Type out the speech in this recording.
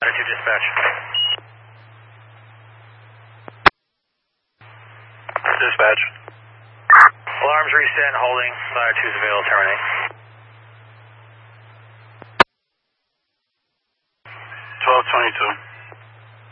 Latitude dispatch. Dispatch. Alarms reset and holding. Latitude's available. Terminate. 1222.